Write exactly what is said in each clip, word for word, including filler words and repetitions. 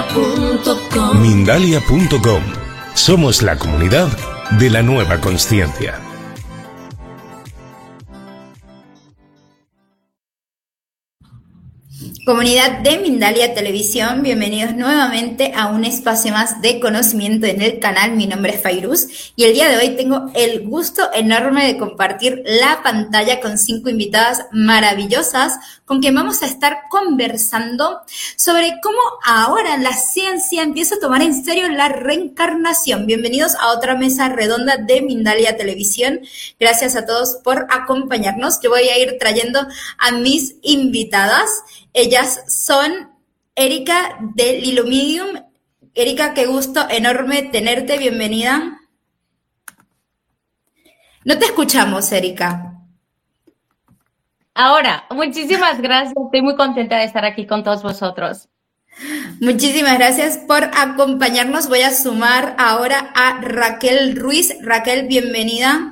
punto com. Mindalia punto com. Somos la comunidad de la nueva consciencia. Comunidad de Mindalia Televisión, bienvenidos nuevamente a un espacio más de conocimiento en el canal. Mi nombre es Fairuz y el día de hoy tengo el gusto enorme de compartir la pantalla con cinco invitadas maravillosas con quien vamos a estar conversando sobre cómo ahora la ciencia empieza a tomar en serio la reencarnación. Bienvenidos a otra mesa redonda de Mindalia Televisión. Gracias a todos por acompañarnos. Yo voy a ir trayendo a mis invitadas. Ellas son Erika de Lilumidium. Erika, qué gusto enorme tenerte, bienvenida. No te escuchamos, Erika. Ahora, muchísimas gracias, estoy muy contenta de estar aquí con todos vosotros. Muchísimas gracias por acompañarnos. Voy a sumar ahora a Raquel Ruiz. Raquel, bienvenida.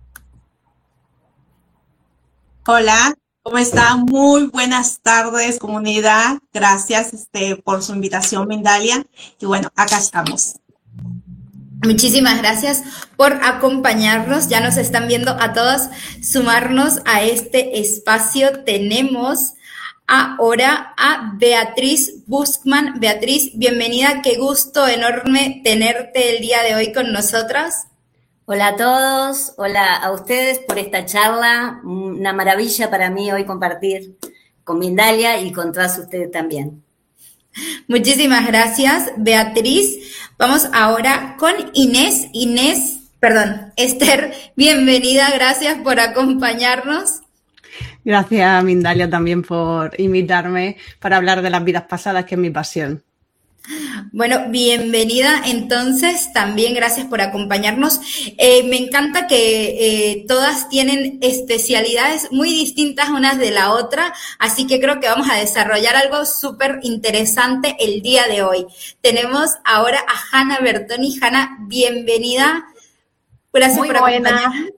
Hola. ¿Cómo están? Muy buenas tardes, comunidad. Gracias este, por su invitación, Mindalia. Y bueno, acá estamos. Muchísimas gracias por acompañarnos. Ya nos están viendo a todas sumarnos a este espacio. Tenemos ahora a Beatriz Buskman. Beatriz, bienvenida. Qué gusto enorme tenerte el día de hoy con nosotras. Hola a todos, hola a ustedes por esta charla, una maravilla para mí hoy compartir con Mindalia y con todas ustedes también. Muchísimas gracias, Beatriz. Vamos ahora con Inés, Inés, perdón, Esther, bienvenida, gracias por acompañarnos. Gracias, Mindalia, también por invitarme para hablar de las vidas pasadas, que es mi pasión. Bueno, bienvenida entonces, también gracias por acompañarnos. Eh, me encanta que eh, todas tienen especialidades muy distintas unas de la otra, así que creo que vamos a desarrollar algo súper interesante el día de hoy. Tenemos ahora a Hanna Bertoni. Hanna, bienvenida. Gracias muy por acompañarnos.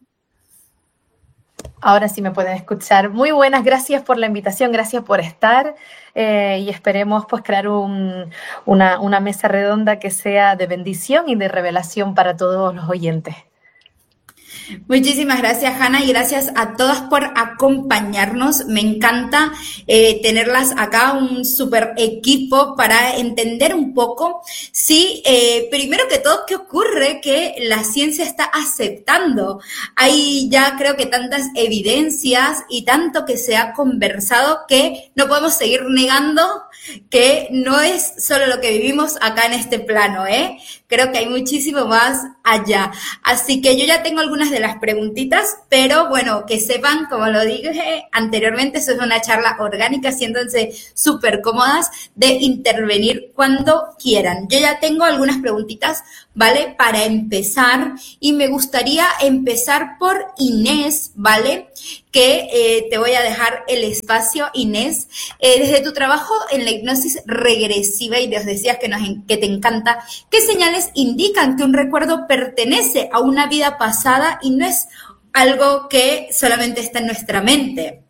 Ahora sí me pueden escuchar. Muy buenas, gracias por la invitación, gracias por estar eh, y esperemos pues crear un, una, una mesa redonda que sea de bendición y de revelación para todos los oyentes. Muchísimas gracias, Hanna, y gracias a todas por acompañarnos. Me encanta eh, tenerlas acá, un súper equipo para entender un poco. Sí, eh, primero que todo, ¿qué ocurre? Que la ciencia está aceptando. Hay ya creo que tantas evidencias y tanto que se ha conversado que no podemos seguir negando que no es solo lo que vivimos acá en este plano, ¿eh? Creo que hay muchísimo más allá. Así que yo ya tengo algunas de las preguntitas, pero bueno, que sepan, como lo dije anteriormente, eso es una charla orgánica, siéntanse súper cómodas de intervenir cuando quieran. Yo ya tengo algunas preguntitas, ¿vale? Para empezar, y me gustaría empezar por Inés, ¿vale? Que eh, te voy a dejar el espacio, Inés. Eh, desde tu trabajo en la hipnosis regresiva, y nos decías que, nos, que te encanta, ¿qué señales indican que un recuerdo pertenece a una vida pasada y no es algo que solamente está en nuestra mente?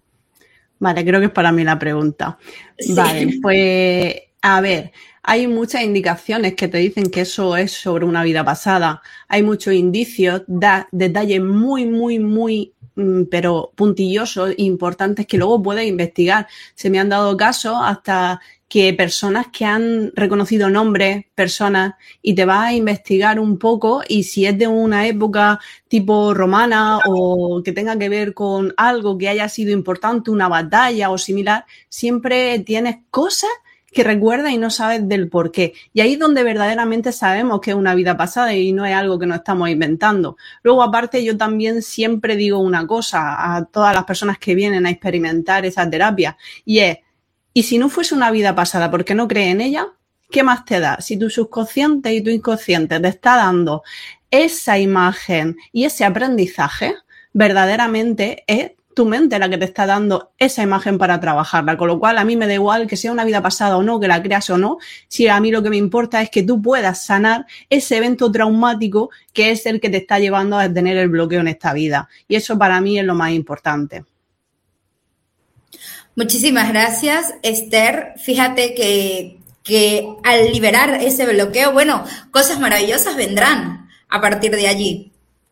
Vale, creo que es para mí la pregunta. Sí. Vale, pues a ver, hay muchas indicaciones que te dicen que eso es sobre una vida pasada. Hay muchos indicios, da, detalles muy, muy, muy pero puntillosos e importantes que luego puedes investigar. Se me han dado casos hasta que personas que han reconocido nombres, personas, y te vas a investigar un poco, y si es de una época tipo romana o que tenga que ver con algo que haya sido importante, una batalla o similar, siempre tienes cosas que recuerdas y no sabes del por qué. Y ahí es donde verdaderamente sabemos que es una vida pasada y no es algo que nos estamos inventando. Luego, aparte, yo también siempre digo una cosa a todas las personas que vienen a experimentar esa terapia, y es, ¿y si no fuese una vida pasada, por qué no crees en ella? ¿Qué más te da? Si tu subconsciente y tu inconsciente te está dando esa imagen y ese aprendizaje, verdaderamente es tu mente la que te está dando esa imagen para trabajarla, con lo cual a mí me da igual que sea una vida pasada o no, que la creas o no, si a mí lo que me importa es que tú puedas sanar ese evento traumático que es el que te está llevando a tener el bloqueo en esta vida, y eso para mí es lo más importante. Muchísimas gracias, Esther. Fíjate que que al liberar ese bloqueo, bueno, cosas maravillosas vendrán a partir de allí.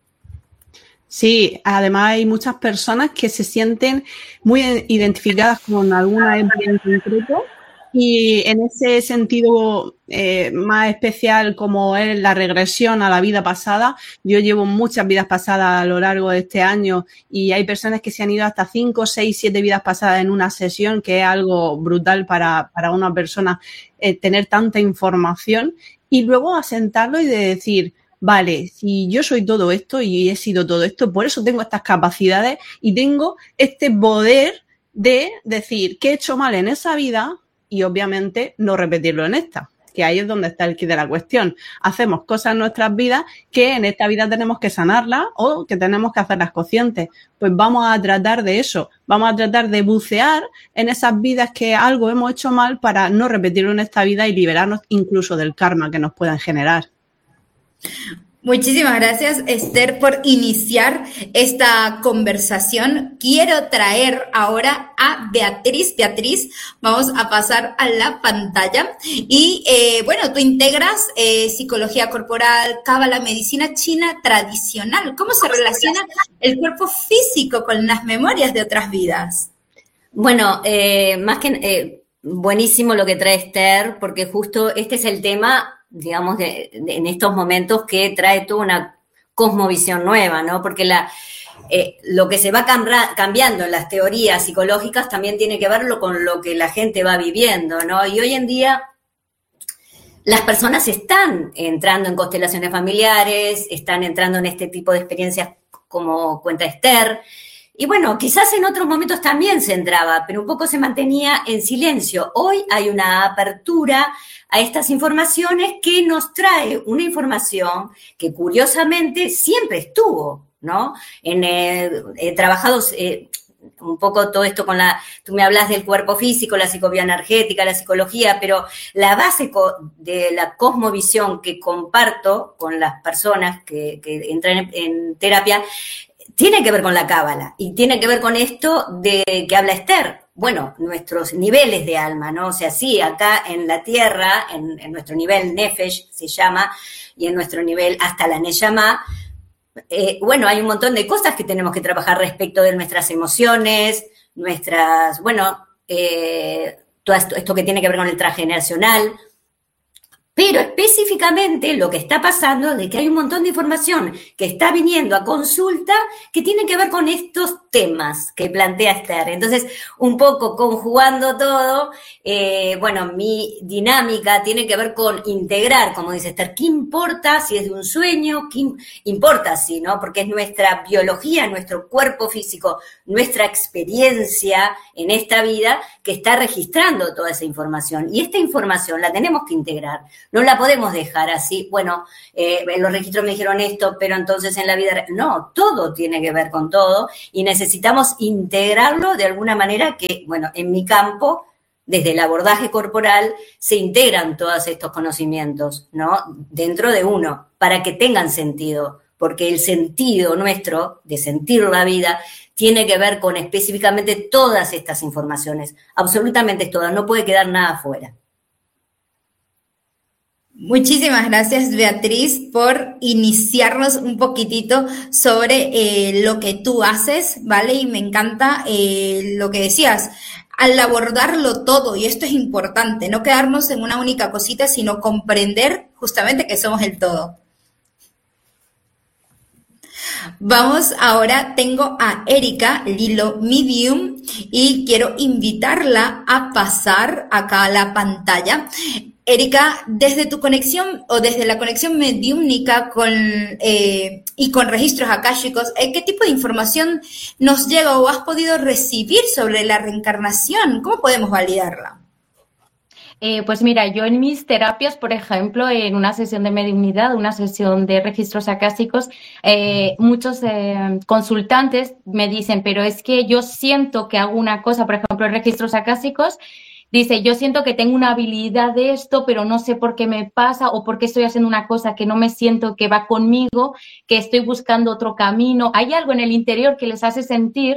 Sí, además hay muchas personas que se sienten muy identificadas con alguna época en concreto y en ese sentido eh, más especial como es la regresión a la vida pasada. Yo llevo muchas vidas pasadas a lo largo de este año y hay personas que se han ido hasta cinco, seis, siete vidas pasadas en una sesión, que es algo brutal para, para una persona eh, tener tanta información y luego asentarlo y de decir, vale, si yo soy todo esto y he sido todo esto, por eso tengo estas capacidades y tengo este poder de decir qué he hecho mal en esa vida y obviamente no repetirlo en esta, que ahí es donde está el quid de la cuestión. Hacemos cosas en nuestras vidas que en esta vida tenemos que sanarlas o que tenemos que hacerlas conscientes. Pues vamos a tratar de eso, vamos a tratar de bucear en esas vidas que algo hemos hecho mal para no repetirlo en esta vida y liberarnos incluso del karma que nos puedan generar. Muchísimas gracias, Esther, por iniciar esta conversación. Quiero traer ahora a Beatriz. Beatriz, vamos a pasar a la pantalla. Y eh, bueno, tú integras eh, psicología corporal, cábala, medicina china tradicional. ¿Cómo se relaciona el cuerpo físico con las memorias de otras vidas? Bueno, eh, más que eh, buenísimo lo que trae Esther, porque justo este es el tema, digamos, de, de, en estos momentos que trae toda una cosmovisión nueva, ¿no? Porque la, eh, lo que se va cambra, cambiando en las teorías psicológicas también tiene que ver con lo que la gente va viviendo, ¿no? Y hoy en día las personas están entrando en constelaciones familiares, están entrando en este tipo de experiencias como cuenta Esther. Y bueno, quizás en otros momentos también se entraba, pero un poco se mantenía en silencio. Hoy hay una apertura a estas informaciones que nos trae una información que curiosamente siempre estuvo, ¿no? En, eh, he trabajado eh, un poco todo esto con la, tú me hablas del cuerpo físico, la psicobioenergética, la psicología, pero la base de la cosmovisión que comparto con las personas que, que entran en, en terapia tiene que ver con la cábala y tiene que ver con esto de que habla Esther. Bueno, nuestros niveles de alma, ¿no? O sea, sí, acá en la tierra, en, en nuestro nivel Nefesh se llama, y en nuestro nivel hasta la Neyamá, eh, bueno, hay un montón de cosas que tenemos que trabajar respecto de nuestras emociones, nuestras, bueno, eh, todo esto, esto que tiene que ver con el transgeneracional. Pero específicamente lo que está pasando es de que hay un montón de información que está viniendo a consulta que tiene que ver con estos temas que plantea Esther. Entonces, un poco conjugando todo, eh, bueno, mi dinámica tiene que ver con integrar, como dice Esther, ¿qué importa si es de un sueño? ¿Qué importa si, no? Porque es nuestra biología, nuestro cuerpo físico, nuestra experiencia en esta vida que está registrando toda esa información. Y esta información la tenemos que integrar. No la podemos dejar así, bueno, eh, en los registros me dijeron esto, pero entonces en la vida... No, todo tiene que ver con todo y necesitamos integrarlo de alguna manera que, bueno, en mi campo, desde el abordaje corporal, se integran todos estos conocimientos, ¿no? Dentro de uno, para que tengan sentido, porque el sentido nuestro de sentir la vida tiene que ver con específicamente todas estas informaciones, absolutamente todas, no puede quedar nada afuera. Muchísimas gracias, Beatriz, por iniciarnos un poquitito sobre eh, lo que tú haces, ¿vale? Y me encanta eh, lo que decías, al abordarlo todo, y esto es importante, no quedarnos en una única cosita, sino comprender justamente que somos el todo. Vamos ahora, tengo a Erika Lilo Medium y quiero invitarla a pasar acá a la pantalla. Erika, desde tu conexión o desde la conexión mediúmnica con, eh, y con registros akáshicos, ¿qué tipo de información nos llega o has podido recibir sobre la reencarnación? ¿Cómo podemos validarla? Eh, pues mira, yo en mis terapias, por ejemplo, en una sesión de mediunidad, una sesión de registros akáshicos, eh, muchos eh, consultantes me dicen, pero es que yo siento que hago una cosa, por ejemplo, en registros akáshicos, dice, yo siento que tengo una habilidad de esto, pero no sé por qué me pasa o por qué estoy haciendo una cosa que no me siento que va conmigo, que estoy buscando otro camino. Hay algo en el interior que les hace sentir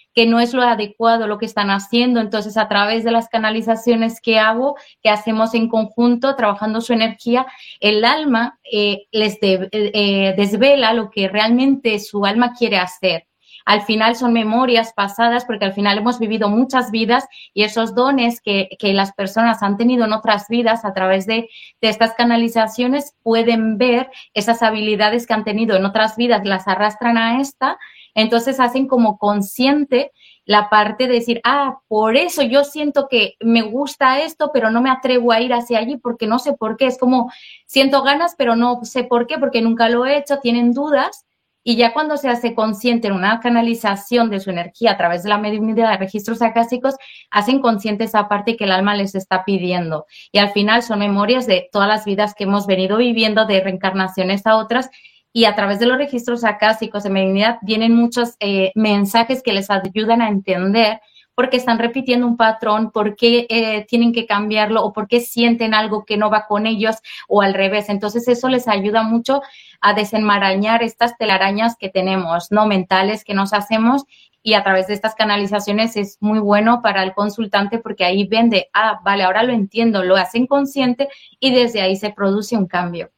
que no es lo adecuado lo que están haciendo. Entonces, a través de las canalizaciones que hago, que hacemos en conjunto, trabajando su energía, el alma eh, les de, eh, desvela lo que realmente su alma quiere hacer. Al final son memorias pasadas, porque al final hemos vivido muchas vidas y esos dones que, que las personas han tenido en otras vidas a través de, de estas canalizaciones pueden ver esas habilidades que han tenido en otras vidas, las arrastran a esta, entonces hacen como consciente la parte de decir, ah, por eso yo siento que me gusta esto, pero no me atrevo a ir hacia allí porque no sé por qué. Es como siento ganas, pero no sé por qué, porque nunca lo he hecho, tienen dudas. Y ya cuando se hace consciente en una canalización de su energía a través de la mediunidad de registros acásicos, hacen consciente esa parte que el alma les está pidiendo. Y al final son memorias de todas las vidas que hemos venido viviendo, de reencarnaciones a otras. Y a través de los registros acásicos de mediunidad vienen muchos eh, mensajes que les ayudan a entender por qué están repitiendo un patrón, por qué eh, tienen que cambiarlo o por qué sienten algo que no va con ellos o al revés. Entonces eso les ayuda mucho a desenmarañar estas telarañas que tenemos, no mentales que nos hacemos, y a través de estas canalizaciones es muy bueno para el consultante porque ahí ven de, ah, vale, ahora lo entiendo, lo hacen consciente y desde ahí se produce un cambio.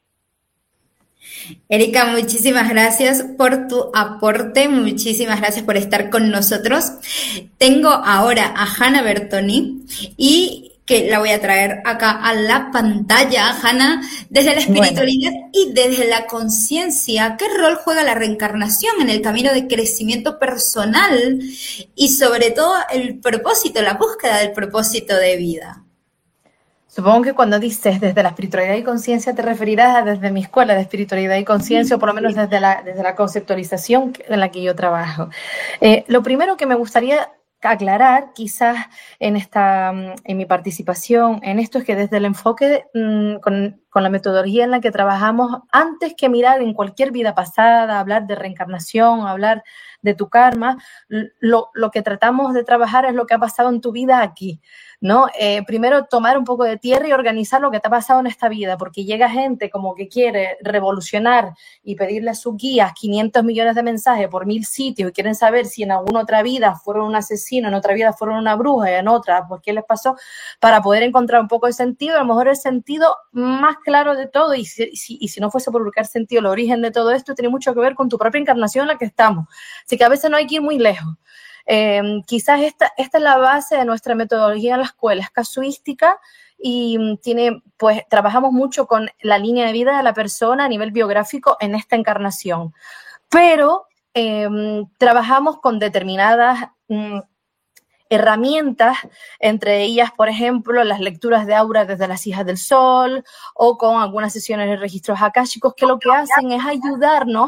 Erika, muchísimas gracias por tu aporte, muchísimas gracias por estar con nosotros. Tengo ahora a Hanna Bertoni y que la voy a traer acá a la pantalla. Hanna, desde la espiritualidad bueno. y desde la conciencia, ¿qué rol juega la reencarnación en el camino de crecimiento personal y sobre todo el propósito, la búsqueda del propósito de vida? Supongo que cuando dices desde la espiritualidad y conciencia te referirás a desde mi escuela de espiritualidad y conciencia, o por lo menos desde la, desde la conceptualización en la que yo trabajo. Eh, lo primero que me gustaría aclarar quizás en, esta, en mi participación en esto es que desde el enfoque mmm, con, con la metodología en la que trabajamos, antes que mirar en cualquier vida pasada, hablar de reencarnación, hablar de tu karma, lo, lo que tratamos de trabajar es lo que ha pasado en tu vida aquí, ¿no? Eh, primero tomar un poco de tierra y organizar lo que te ha pasado en esta vida, porque llega gente como que quiere revolucionar y pedirle a sus guías quinientos millones de mensajes por mil sitios y quieren saber si en alguna otra vida fueron un asesino, en otra vida fueron una bruja y en otra, pues qué les pasó, para poder encontrar un poco de sentido, a lo mejor el sentido más claro de todo, y si, si, y si no fuese por buscar sentido, el origen de todo esto tiene mucho que ver con tu propia encarnación en la que estamos. Así que a veces no hay que ir muy lejos. Eh, quizás esta, esta es la base de nuestra metodología en la escuela, es casuística y tiene, pues trabajamos mucho con la línea de vida de la persona a nivel biográfico en esta encarnación, pero eh, trabajamos con determinadas mm, herramientas, entre ellas, por ejemplo, las lecturas de aura desde las hijas del sol o con algunas sesiones de registros akáshicos que lo que hacen es ayudarnos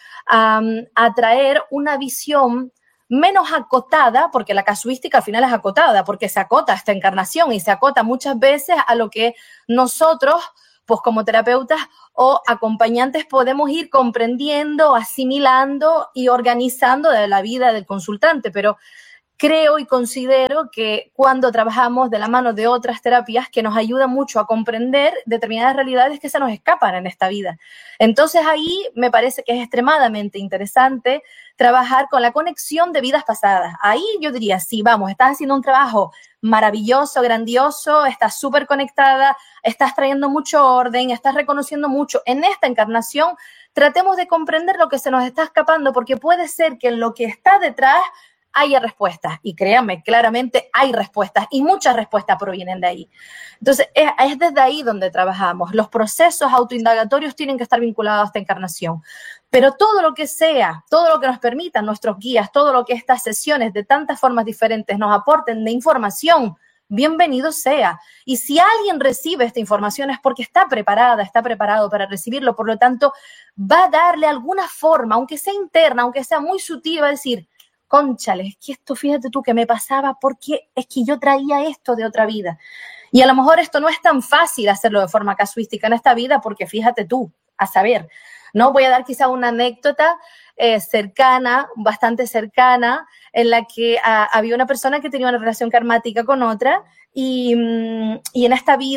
a, a traer una visión menos acotada, porque la casuística al final es acotada, porque se acota esta encarnación y se acota muchas veces a lo que nosotros, pues como terapeutas o acompañantes, podemos ir comprendiendo, asimilando y organizando de la vida del consultante, pero creo y considero que cuando trabajamos de la mano de otras terapias que nos ayudan mucho a comprender determinadas realidades que se nos escapan en esta vida. Entonces ahí me parece que es extremadamente interesante trabajar con la conexión de vidas pasadas. Ahí yo diría, sí, vamos, estás haciendo un trabajo maravilloso, grandioso, estás súper conectada, estás trayendo mucho orden, estás reconociendo mucho. En esta encarnación tratemos de comprender lo que se nos está escapando, porque puede ser que en lo que está detrás haya respuestas, y créanme, claramente hay respuestas, y muchas respuestas provienen de ahí. Entonces, es, es desde ahí donde trabajamos. Los procesos autoindagatorios tienen que estar vinculados a esta encarnación, pero todo lo que sea, todo lo que nos permitan nuestros guías, todo lo que estas sesiones de tantas formas diferentes nos aporten de información, bienvenido sea. Y si alguien recibe esta información es porque está preparada, está preparado para recibirlo, por lo tanto, va a darle alguna forma, aunque sea interna, aunque sea muy sutil, va a decir, cónchale, es que esto, fíjate tú, que me pasaba porque es que yo traía esto de otra vida. Y a lo mejor esto no es tan fácil hacerlo de forma casuística en esta vida porque fíjate tú, a saber, ¿no? Voy a dar quizá una anécdota eh, cercana, bastante cercana, en la que a, había una persona que tenía una relación karmática con otra y, y en esta vida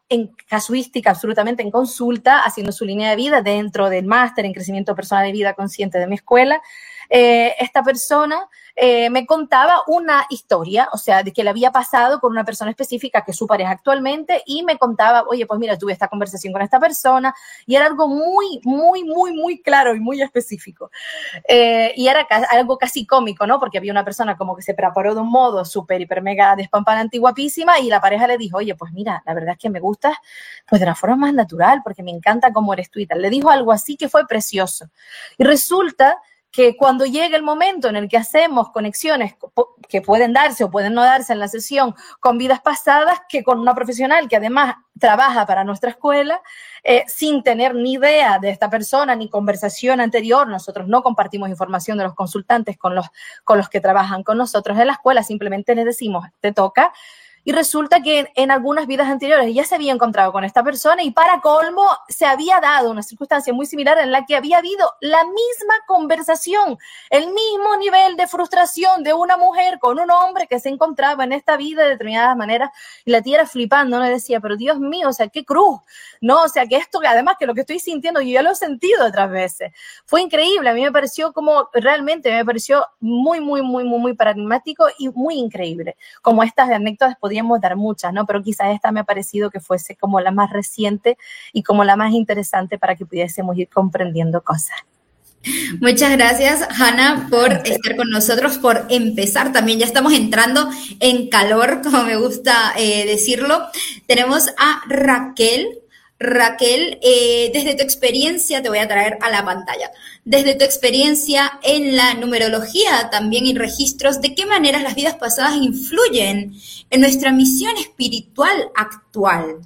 en casuística, absolutamente en consulta, haciendo su línea de vida dentro del máster en crecimiento personal y vida consciente de mi escuela. Eh, esta persona eh, me contaba una historia, o sea, de que le había pasado con una persona específica que es su pareja actualmente, y me contaba, oye, pues mira, tuve esta conversación con esta persona, y era algo muy, muy, muy, muy claro y muy específico. Eh, y era ca- algo casi cómico, ¿no? Porque había una persona como que se preparó de un modo súper, hiper, mega despampanante y guapísima, y la pareja le dijo, oye, pues mira, la verdad es que me gustas pues de una forma más natural, porque me encanta cómo eres tú y tal. Le dijo algo así que fue precioso. Y resulta que cuando llega el momento en el que hacemos conexiones que pueden darse o pueden no darse en la sesión con vidas pasadas, que con una profesional que además trabaja para nuestra escuela, eh, sin tener ni idea de esta persona ni conversación anterior, nosotros no compartimos información de los consultantes con los, con los que trabajan con nosotros en la escuela, simplemente les decimos, te toca. Y resulta que en, en algunas vidas anteriores ya se había encontrado con esta persona y para colmo se había dado una circunstancia muy similar en la que había habido la misma conversación, el mismo nivel de frustración de una mujer con un hombre que se encontraba en esta vida de determinadas maneras, y la tía era flipando, ¿no? Le decía, pero Dios mío, o sea, qué cruz, ¿no? O sea, que esto, además que lo que estoy sintiendo, yo ya lo he sentido otras veces. Fue increíble, a mí me pareció como, realmente me pareció muy, muy, muy, muy, muy paradigmático y muy increíble. Como estas anécdotas podríamos dar muchas, ¿no? Pero quizás esta me ha parecido que fuese como la más reciente y como la más interesante para que pudiésemos ir comprendiendo cosas. Muchas gracias, Hanna, por estar con nosotros, por empezar. También ya estamos entrando en calor, como me gusta eh, decirlo. Tenemos a Raquel. Raquel, eh, desde tu experiencia, te voy a traer a la pantalla, desde tu experiencia en la numerología también y registros, ¿de qué maneras las vidas pasadas influyen en nuestra misión espiritual actual?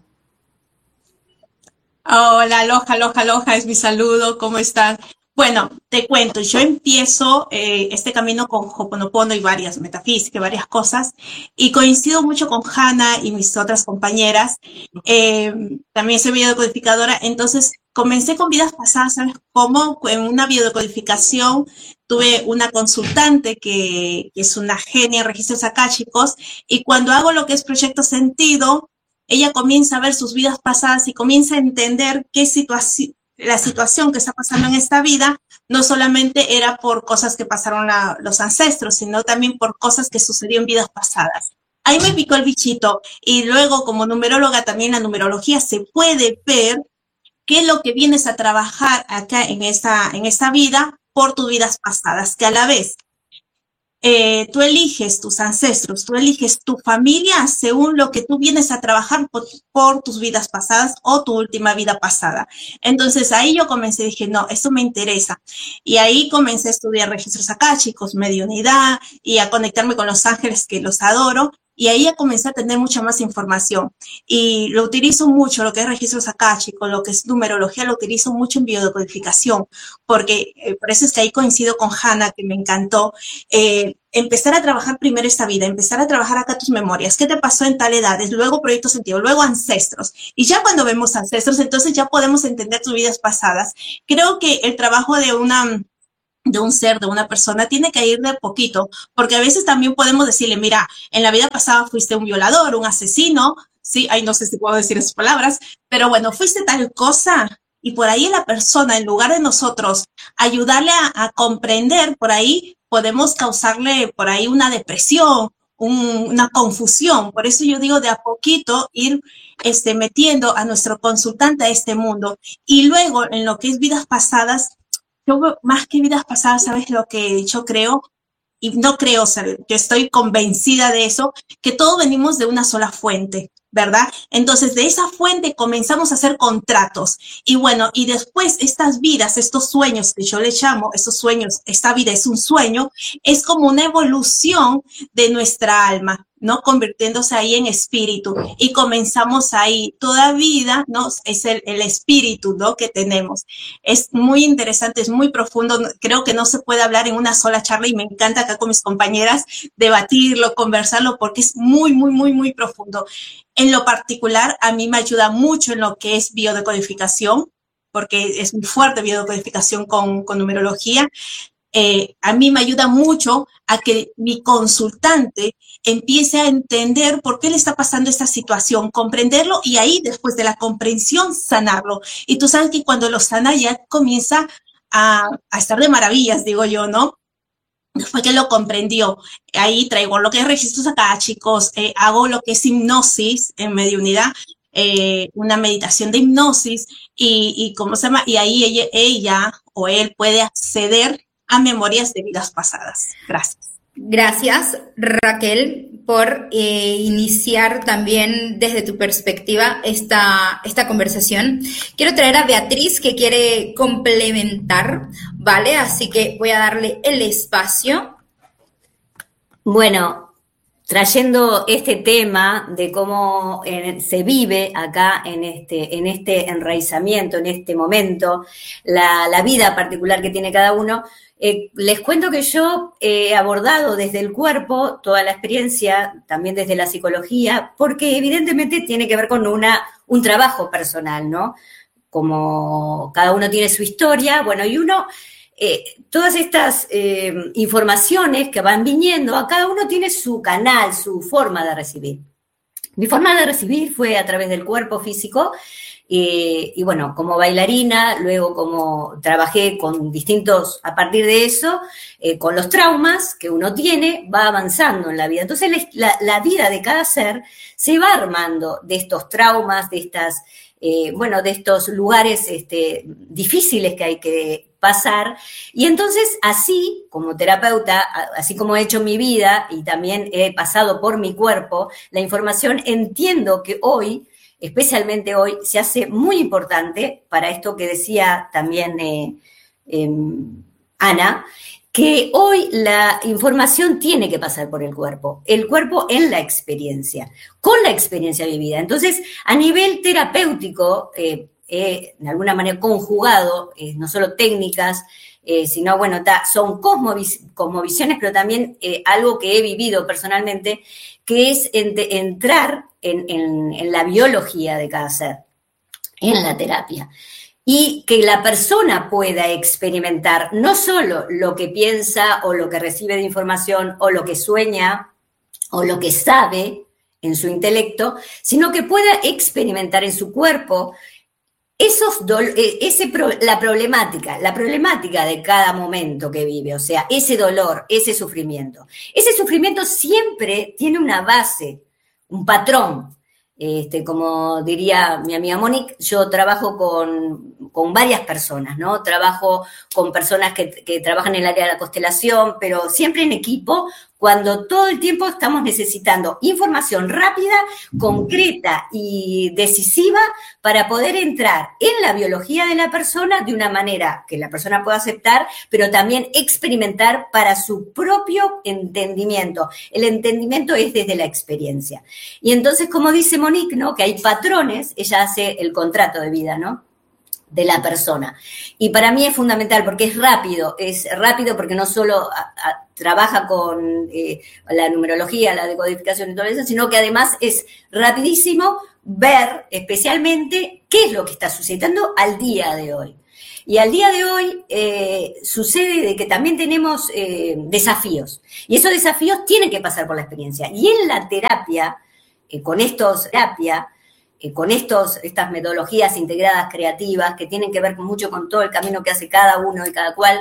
Hola, aloha, aloha, aloha, es mi saludo, ¿cómo están? Bueno, te cuento, yo empiezo eh, este camino con Ho'oponopono y varias metafísicas, varias cosas, y coincido mucho con Hanna y mis otras compañeras. Eh, también soy biodecodificadora, entonces comencé con vidas pasadas, ¿sabes cómo? En una biodecodificación tuve una consultante que, que es una genia en registros akáshicos, y cuando hago lo que es proyecto sentido, ella comienza a ver sus vidas pasadas y comienza a entender qué situación, la situación que está pasando en esta vida no solamente era por cosas que pasaron a los ancestros, sino también por cosas que sucedieron en vidas pasadas. Ahí me picó el bichito, y luego como numeróloga también la numerología se puede ver qué es lo que vienes a trabajar acá en esta, en esta vida por tus vidas pasadas, que a la vez Eh, tú eliges tus ancestros, tú eliges tu familia según lo que tú vienes a trabajar por, por tus vidas pasadas o tu última vida pasada. Entonces ahí yo comencé, dije, no, esto me interesa. Y ahí comencé a estudiar registros akáshicos, mediunidad, y a conectarme con los ángeles, que los adoro. Y ahí ya comencé a tener mucha más información. Y lo utilizo mucho, lo que es registros akáshicos, lo que es numerología, lo utilizo mucho en biodecodificación, porque eh, por eso es que ahí coincido con Hanna, que me encantó. Eh, empezar a trabajar primero esta vida, empezar a trabajar acá tus memorias, qué te pasó en tal edad, luego proyecto sentido, luego ancestros. Y ya cuando vemos ancestros, entonces ya podemos entender tus vidas pasadas. Creo que el trabajo de una... de un ser, de una persona, tiene que ir de poquito, porque a veces también podemos decirle, mira, en la vida pasada fuiste un violador, un asesino, sí, ahí no sé si puedo decir esas palabras, pero bueno, fuiste tal cosa, y por ahí la persona, en lugar de nosotros ayudarle a, a comprender, por ahí podemos causarle por ahí una depresión, un, una confusión. Por eso yo digo de a poquito ir este, metiendo a nuestro consultante a este mundo, y luego en lo que es vidas pasadas, yo más que vidas pasadas, ¿sabes lo que yo creo? Y no creo, o sea, yo estoy convencida de eso, que todos venimos de una sola fuente, ¿verdad? Entonces, de esa fuente comenzamos a hacer contratos. Y bueno, y después estas vidas, estos sueños que yo les llamo, estos sueños, esta vida es un sueño, es como una evolución de nuestra alma, ¿no? Convirtiéndose ahí en espíritu, y comenzamos ahí, toda vida, ¿no? Es el, el espíritu, ¿no? Que tenemos. Es muy interesante, es muy profundo, creo que no se puede hablar en una sola charla, y me encanta acá con mis compañeras debatirlo, conversarlo, porque es muy, muy, muy, muy profundo. En lo particular, a mí me ayuda mucho en lo que es biodecodificación, porque es muy fuerte biodecodificación con, con numerología. eh, a mí me ayuda mucho a que mi consultante empiece a entender por qué le está pasando esta situación, comprenderlo y ahí después de la comprensión sanarlo. Y tú sabes que cuando lo sana ya comienza a, a estar de maravillas, digo yo, ¿no? Después que lo comprendió, ahí traigo lo que es registros acá, chicos, eh, hago lo que es hipnosis en mediunidad, eh, una meditación de hipnosis y, y ¿cómo se llama? Y ahí ella, ella o él puede acceder a memorias de vidas pasadas. Gracias. Gracias, Raquel, por eh, iniciar también desde tu perspectiva esta, esta conversación. Quiero traer a Beatriz, que quiere complementar, ¿vale? Así que voy a darle el espacio. Bueno, trayendo este tema de cómo eh, se vive acá en este, en este enraizamiento, en este momento, la, la vida particular que tiene cada uno, Eh, les cuento que yo he abordado desde el cuerpo toda la experiencia, también desde la psicología, porque evidentemente tiene que ver con una, un trabajo personal, ¿no? Como cada uno tiene su historia, bueno, y uno, eh, todas estas eh, informaciones que van viniendo, a cada uno tiene su canal, su forma de recibir. Mi forma de recibir fue a través del cuerpo físico. Eh, y bueno, como bailarina, luego como trabajé con distintos, a partir de eso, eh, con los traumas que uno tiene, va avanzando en la vida. Entonces la, la vida de cada ser se va armando de estos traumas, de estas, eh, bueno, de estos lugares este, difíciles que hay que pasar. Y entonces así, como terapeuta, así como he hecho mi vida y también he pasado por mi cuerpo, la información, entiendo que hoy, especialmente hoy, se hace muy importante para esto que decía también eh, eh, Ana, que hoy la información tiene que pasar por el cuerpo, el cuerpo en la experiencia, con la experiencia vivida. Entonces, a nivel terapéutico, eh, eh, de alguna manera conjugado, eh, no solo técnicas, eh, sino, bueno, ta, son cosmovis, cosmovisiones, pero también eh, algo que he vivido personalmente, que es ent entrar en, en, en la biología de cada ser, en la terapia, y que la persona pueda experimentar no solo lo que piensa o lo que recibe de información o lo que sueña o lo que sabe en su intelecto, sino que pueda experimentar en su cuerpo esos ese pro la problemática, la problemática de cada momento que vive, o sea, ese dolor, ese sufrimiento. Ese sufrimiento siempre tiene una base, un patrón. Este, como diría mi amiga Monique, yo trabajo con, con varias personas, ¿no? Trabajo con personas que, que trabajan en el área de la constelación, pero siempre en equipo, cuando todo el tiempo estamos necesitando información rápida, concreta y decisiva para poder entrar en la biología de la persona de una manera que la persona pueda aceptar, pero también experimentar para su propio entendimiento. El entendimiento es desde la experiencia. Y entonces, como dice Monique, ¿no? Que hay patrones, ella hace el contrato de vida, ¿no? De la persona. Y para mí es fundamental porque es rápido, es rápido porque no solo a, a, trabaja con eh, la numerología, la decodificación y todo eso, sino que además es rapidísimo ver especialmente qué es lo que está sucediendo al día de hoy. Y al día de hoy eh, sucede de que también tenemos eh, desafíos. Y esos desafíos tienen que pasar por la experiencia. Y en la terapia, eh, con estos terapia, con estos, estas metodologías integradas creativas que tienen que ver mucho con todo el camino que hace cada uno y cada cual,